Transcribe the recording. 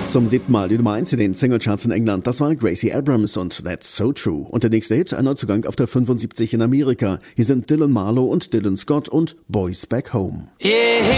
Zum 7. Mal die Nummer 1 in den Singlecharts in England. Das war Gracie Abrams und That's So True. Und der nächste Hit, ein Neuzugang auf der 75 in Amerika. Hier sind Dylan Marlowe und Dylan Scott und Boys Back Home. Yeah.